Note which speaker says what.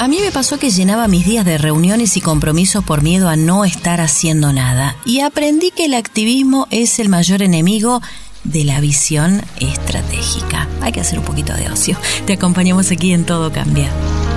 Speaker 1: A mí me pasó que llenaba mis días de reuniones y compromisos por miedo a no estar haciendo nada. Y aprendí que el activismo es el mayor enemigo de la visión estratégica. Hay que hacer un poquito de ocio. Te acompañamos aquí en Todo Cambia.